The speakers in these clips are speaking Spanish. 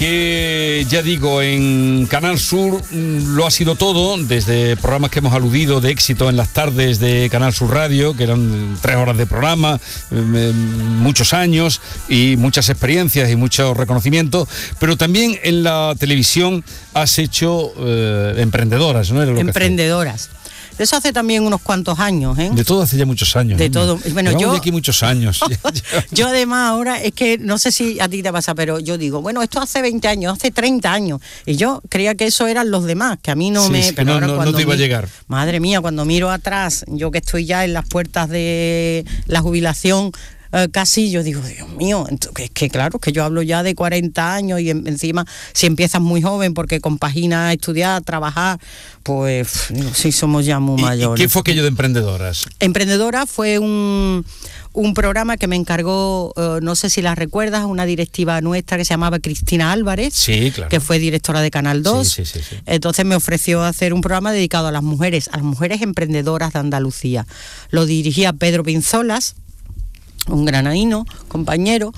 Ya digo, en Canal Sur lo ha sido todo, desde programas que hemos aludido de éxito en las tardes de Canal Sur Radio, que eran 3 horas de programa, muchos años y muchas experiencias y mucho reconocimiento, pero también en la televisión has hecho emprendedoras, ¿no? Era lo emprendedoras. De eso hace también unos cuantos años, ¿eh? De todo hace ya muchos años. De todo. Bueno, yo de aquí muchos años. Yo además ahora, es que no sé si a ti te pasa, pero yo digo, bueno, esto hace 20 años, hace 30 años. Y yo creía que eso eran los demás, que a mí no me... Sí, pero ahora no te iba a llegar. Madre mía, cuando miro atrás, yo que estoy ya en las puertas de la jubilación, casi, yo digo, Dios mío, es que claro, que yo hablo ya de 40 años y encima si empiezas muy joven porque compaginas estudiar, trabajar, pues sí somos ya muy mayores. ¿Y qué fue aquello de Emprendedoras? Emprendedora fue un programa que me encargó, no sé si la recuerdas, una directiva nuestra que se llamaba Cristina Álvarez, sí, claro, que fue directora de Canal 2. Sí. Entonces me ofreció hacer un programa dedicado a las mujeres emprendedoras de Andalucía. Lo dirigía Pedro Pinzolas, un granadino, compañero,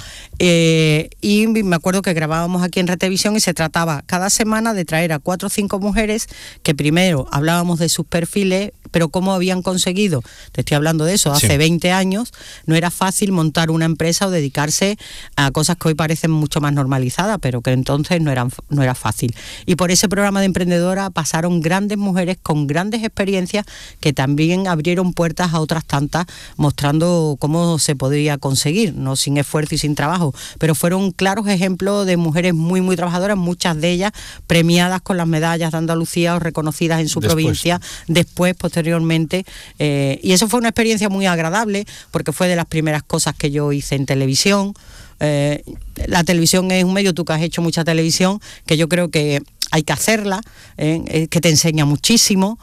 y me acuerdo que grabábamos aquí en Retevisión y se trataba cada semana de traer a 4 o 5 mujeres que primero hablábamos de sus perfiles, pero cómo habían conseguido, te estoy hablando de eso, hace 20 años, no era fácil montar una empresa o dedicarse a cosas que hoy parecen mucho más normalizadas, pero que entonces no era fácil. Y por ese programa de Emprendedora pasaron grandes mujeres con grandes experiencias que también abrieron puertas a otras tantas, mostrando cómo se podría conseguir, no sin esfuerzo y sin trabajo, pero fueron claros ejemplos de mujeres muy, muy trabajadoras, muchas de ellas premiadas con las medallas de Andalucía o reconocidas en su provincia, posteriormente, y eso fue una experiencia muy agradable, porque fue de las primeras cosas que yo hice en televisión. La televisión es un medio, tú que has hecho mucha televisión, que yo creo que hay que hacerla, que te enseña muchísimo.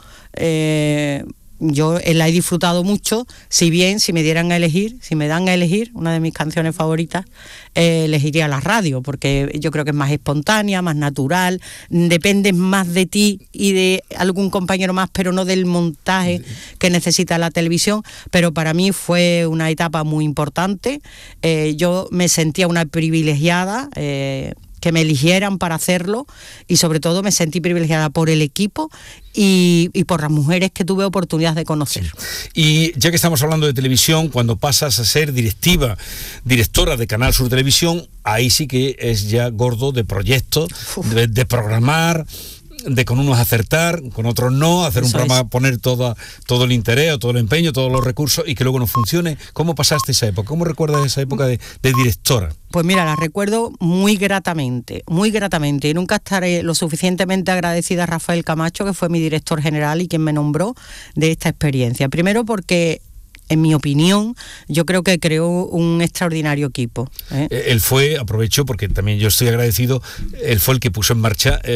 Yo la he disfrutado mucho, si me dan a elegir, una de mis canciones favoritas, elegiría la radio, porque yo creo que es más espontánea, más natural, depende más de ti y de algún compañero más, pero no del montaje que necesita la televisión. Pero para mí fue una etapa muy importante. Yo me sentía una privilegiada, que me eligieran para hacerlo, y sobre todo me sentí privilegiada por el equipo y por las mujeres que tuve oportunidad de conocer. Sí. Y ya que estamos hablando de televisión, cuando pasas a ser directora de Canal Sur Televisión, ahí sí que es ya gordo de proyectos, de programar, de con unos acertar, con otros no, hacer un programa, poner todo el interés, todo el empeño, todos los recursos y que luego no funcione. ¿Cómo pasaste esa época? ¿Cómo recuerdas esa época de directora? Pues mira, la recuerdo muy gratamente, y nunca estaré lo suficientemente agradecida a Rafael Camacho, que fue mi director general y quien me nombró, de esta experiencia. Primero porque, en mi opinión, yo creo que creó un extraordinario equipo. Él fue, aprovecho porque también yo estoy agradecido, él fue el que puso en marcha